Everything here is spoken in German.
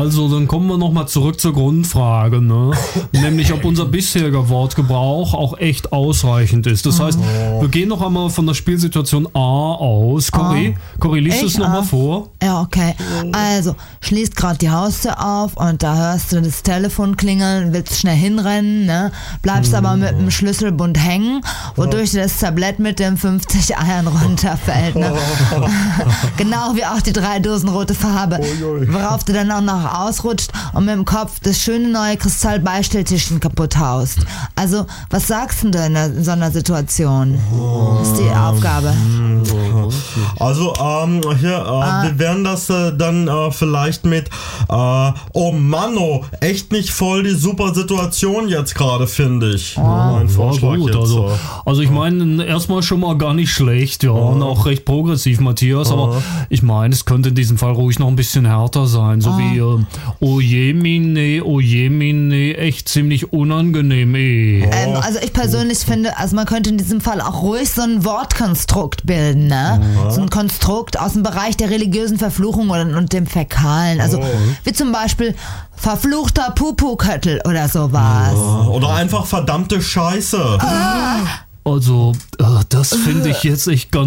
Also, dann kommen wir nochmal zurück zur Grundfrage, ne? Nämlich, ob unser bisheriger Wortgebrauch auch echt ausreichend ist. Das heißt, wir gehen noch einmal von der Spielsituation A aus. Corrie, liest es nochmal vor. Ja, okay. Also, schließt gerade die Haustür auf und da hörst du das Telefon klingeln, willst schnell hinrennen, ne? Bleibst aber mit dem Schlüsselbund hängen, wodurch dir das Tablett mit den 50 Eiern runterfällt, ne? Genau wie auch die 3 Dosen rote Farbe. Worauf du dann auch noch ausrutscht und mit dem Kopf das schöne neue Kristallbeistelltischchen kaputt haust. Also, was sagst du denn in so einer Situation? Das ist die Aufgabe. Also, wir werden das dann vielleicht mit oh Manno, echt nicht voll die super Situation jetzt gerade, finde ich. Mein Vorschlag gut, jetzt. Also ich meine, erstmal schon mal gar nicht schlecht, ja, und auch recht progressiv, Matthias, aber ich meine, es könnte in diesem Fall ruhig noch ein bisschen härter sein, so wie oh je mine, echt ziemlich unangenehm, Also ich persönlich finde, also man könnte in diesem Fall auch ruhig so ein Wortkonstrukt bilden, ne? So ein Konstrukt aus dem Bereich der religiösen Verfluchung und dem Fäkalen, also wie zum Beispiel verfluchter Pupuköttel oder sowas. Oder einfach verdammte Scheiße. Also, das finde ich jetzt echt ganz